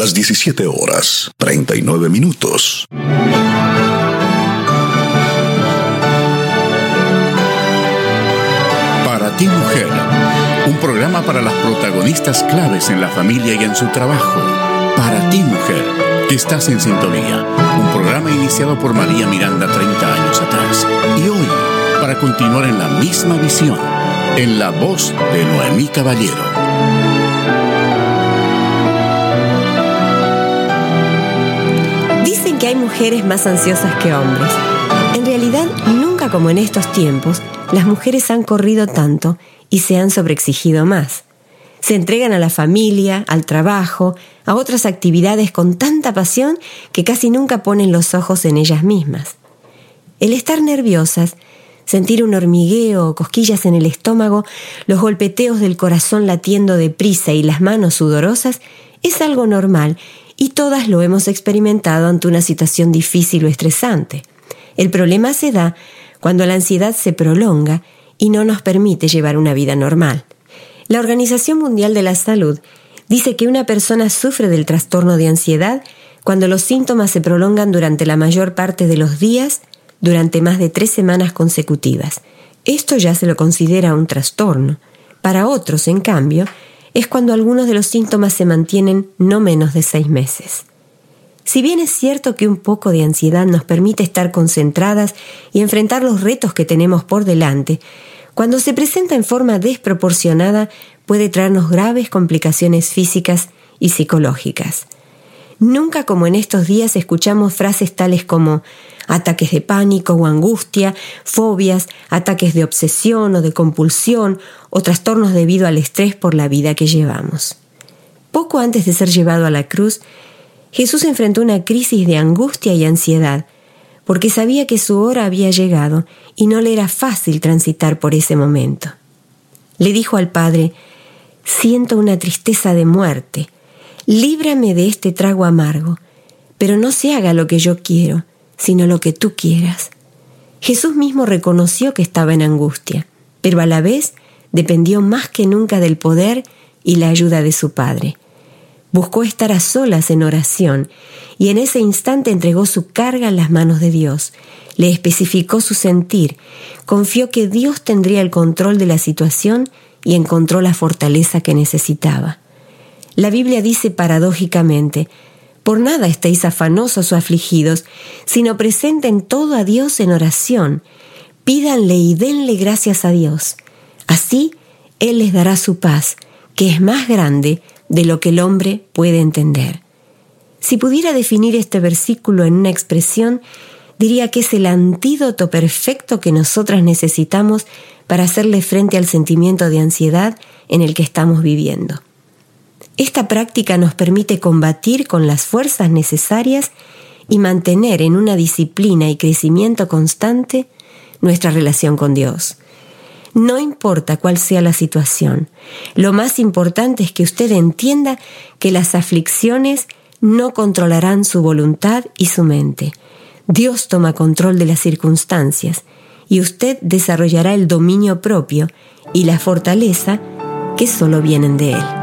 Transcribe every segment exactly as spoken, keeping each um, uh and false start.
las diecisiete horas, treinta y nueve minutos. Para ti, mujer, un programa para las protagonistas claves en la familia y en su trabajo. Para ti, mujer, que estás en sintonía. Un programa iniciado por María Miranda treinta años atrás. Y hoy, para continuar en la misma visión, en la voz de Noemí Caballero. Dicen que hay mujeres más ansiosas que hombres. En realidad, nunca como en estos tiempos, las mujeres han corrido tanto y se han sobreexigido más. Se entregan a la familia, al trabajo, a otras actividades con tanta pasión que casi nunca ponen los ojos en ellas mismas. El estar nerviosas, sentir un hormigueo o cosquillas en el estómago, los golpeteos del corazón latiendo deprisa y las manos sudorosas, es algo normal y todas lo hemos experimentado ante una situación difícil o estresante. El problema se da cuando la ansiedad se prolonga y no nos permite llevar una vida normal. La Organización Mundial de la Salud dice que una persona sufre del trastorno de ansiedad cuando los síntomas se prolongan durante la mayor parte de los días, durante más de tres semanas consecutivas. Esto ya se lo considera un trastorno. Para otros, en cambio, es cuando algunos de los síntomas se mantienen no menos de seis meses. Si bien es cierto que un poco de ansiedad nos permite estar concentradas y enfrentar los retos que tenemos por delante, cuando se presenta en forma desproporcionada puede traernos graves complicaciones físicas y psicológicas. Nunca como en estos días escuchamos frases tales como ataques de pánico o angustia, fobias, ataques de obsesión o de compulsión o trastornos debido al estrés por la vida que llevamos. Poco antes de ser llevado a la cruz, Jesús enfrentó una crisis de angustia y ansiedad, porque sabía que su hora había llegado y no le era fácil transitar por ese momento. Le dijo al Padre: «Siento una tristeza de muerte, líbrame de este trago amargo, pero no se haga lo que yo quiero, sino lo que tú quieras». Jesús mismo reconoció que estaba en angustia, pero a la vez dependió más que nunca del poder y la ayuda de su Padre. Buscó estar a solas en oración y en ese instante entregó su carga en las manos de Dios. Le especificó su sentir, confió que Dios tendría el control de la situación y encontró la fortaleza que necesitaba. La Biblia dice paradójicamente: «Por nada estéis afanosos o afligidos, sino presenten todo a Dios en oración. Pídanle y denle gracias a Dios. Así Él les dará su paz, que es más grande de lo que el hombre puede entender». Si pudiera definir este versículo en una expresión, diría que es el antídoto perfecto que nosotras necesitamos para hacerle frente al sentimiento de ansiedad en el que estamos viviendo. Esta práctica nos permite combatir con las fuerzas necesarias y mantener en una disciplina y crecimiento constante nuestra relación con Dios. No importa cuál sea la situación, lo más importante es que usted entienda que las aflicciones no controlarán su voluntad y su mente. Dios toma control de las circunstancias y usted desarrollará el dominio propio y la fortaleza que solo vienen de Él.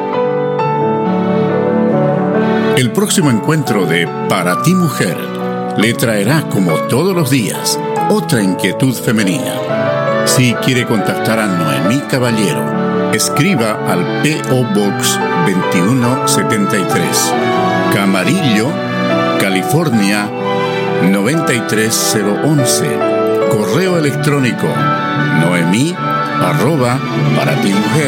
El próximo encuentro de Para ti, mujer le traerá, como todos los días, otra inquietud femenina. Si quiere contactar a Noemí Caballero, escriba al P O Box veintiuno setenta y tres, Camarillo, California noventa y tres cero once. Correo electrónico noemí arroba para ti mujer